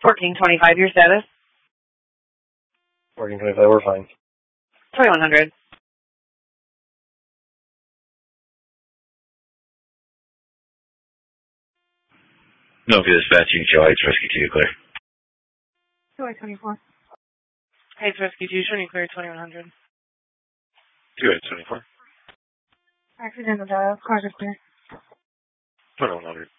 1425, your status? 1425, we're fine. 2100. No, for dispatching, Joe Heights Rescue 2, clear. Joy 24. Heights Rescue 2, showing you clear 2100. 2 24. Accidental dial, cars are clear. 2100.